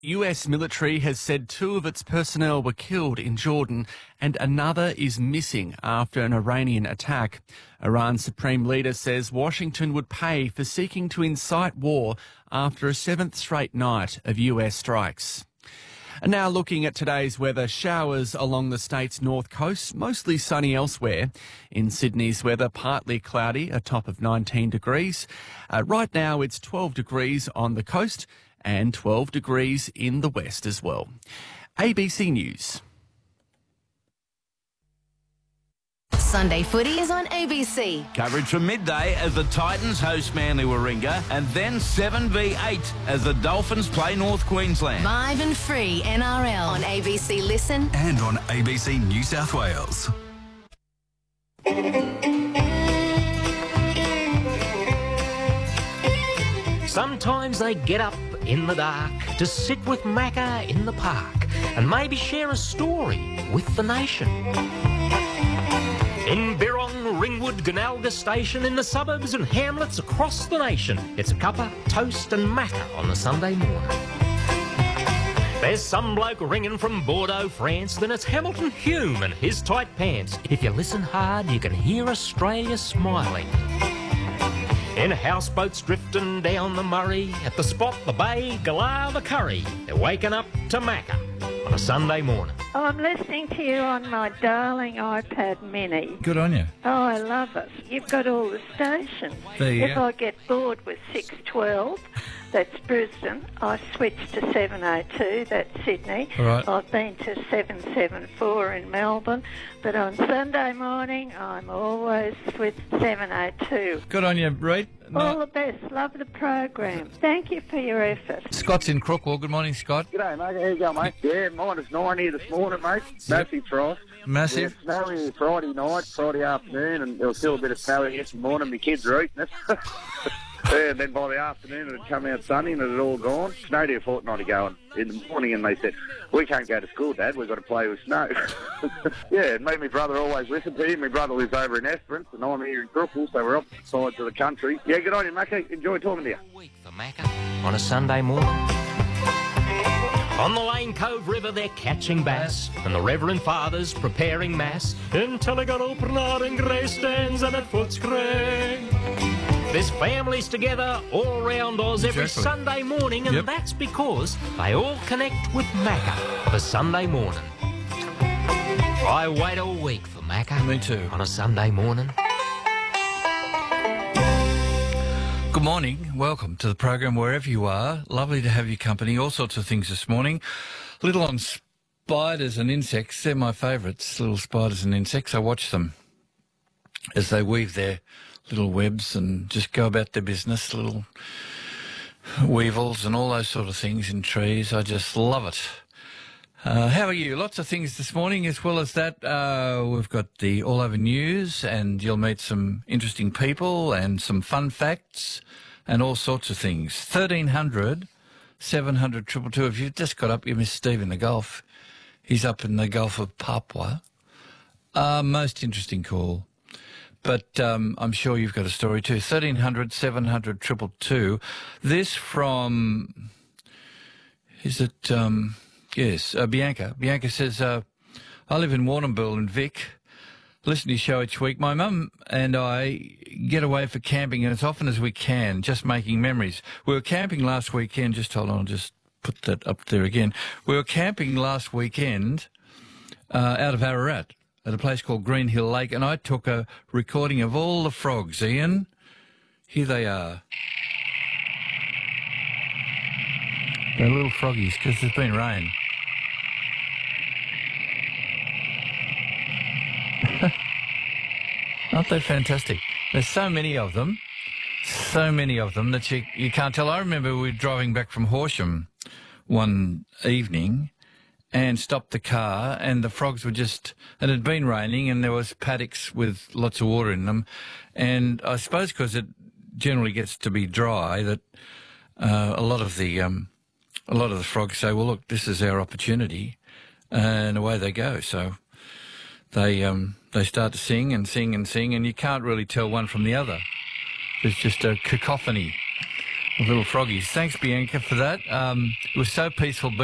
US military has said 2 of its personnel were killed in Jordan and another is missing after an Iranian attack. Iran's supreme leader says Washington would pay for seeking to incite war after a 7th straight night of US strikes. And now looking at today's weather, showers along the state's north coast, mostly sunny elsewhere. In Sydney's weather, partly cloudy, a top of 19 degrees. Right now it's 12 degrees on the coast and 12 degrees in the west as well. ABC News. Sunday Footy is on ABC. Coverage from midday as the Titans host Manly Warringah, and then 7v8 as the Dolphins play North Queensland. Live and free NRL on ABC Listen and on ABC New South Wales. Sometimes they get up in the dark to sit with Macca in the park and maybe share a story with the nation. In Birrong, Ringwood, Gonalga Station, in the suburbs and hamlets across the nation, it's a cuppa, toast and Macca on a Sunday morning. There's some bloke ringing from Bordeaux, France, then it's Hamilton Hume and his tight pants. If you listen hard, you can hear Australia smiling. In houseboats drifting down the Murray, at the Spot, the Bay, Galah, the Curry, they're waking up to Macca on a Sunday morning. Oh, I'm listening to you on my darling iPad mini. Good on you. Oh, I love it. You've got all the stations. There you If go. I get bored with 612, that's Brisbane, I switch to 702, that's Sydney. All right. I've been to 774 in Melbourne, but on Sunday morning, I'm always with 702. Good on you, Reed. All the best. Love the program. Thank you for your effort. Scott's in Crookwell. Good morning, Scott. G'day, mate. How you going, mate? Yeah, -9 here this morning, mate. Massive frost. Massive. Yeah, snowy Friday night, Friday afternoon, and there was still a bit of snow yesterday morning. My kids are eating it. Yeah, and then by the afternoon it had come out sunny and it had all gone. Snowed here a fortnight ago in the morning, and they said, "We can't go to school, Dad, we've got to play with snow." Yeah, and me and my brother always listen to him. My brother lives over in Esperance and I'm here in Crookwell, so we're opposite sides of the country. Yeah, good on you, Macca. Enjoy talking to you. Week for Macca on a Sunday morning. On the Lane Cove River they're catching bass, and the Reverend Father's preparing mass until they got open in grey stands and at Footscray. There's families together all round Oz every Exactly. Sunday morning, and Yep. that's because they all connect with Macca for Sunday morning. I wait all week for Macca. Me too. On a Sunday morning. Good morning. Welcome to the program wherever you are. Lovely to have your company. All sorts of things this morning. Little on spiders and insects. They're my favourites, little spiders and insects. I watch them as they weave their little webs and just go about their business, little weevils and all those sort of things in trees. I just love it. How are you? Lots of things this morning. As well as that, we've got the All Over News, and you'll meet some interesting people and some fun facts and all sorts of things. 1300 700 222. If you've just got up, you missed Steve in the Gulf. He's up in the Gulf of Papua. Most interesting call. But I'm sure you've got a story too. 1300 700 222. This from, is it, yes, Bianca. Bianca says, I live in Warrnambool in Vic. Listen to your show each week. My mum and I get away for camping as often as we can, just making memories. We were camping last weekend. Just hold on, I'll just put that up there again. We were camping last weekend out of Ararat at a place called Green Hill Lake, and I took a recording of all the frogs. Ian, here they are. They're little froggies because there's been rain. Aren't they fantastic? There's so many of them that you can't tell. I remember we were driving back from Horsham one evening and stopped the car, and the frogs were just, and it had been raining, and there was paddocks with lots of water in them, and I suppose because it generally gets to be dry that a lot of the frogs say, well, look, this is our opportunity, and away they go. So they start to sing and sing and sing, and you can't really tell one from the other. There's just a cacophony. Little froggies. Thanks, Bianca, for that. It was so peaceful.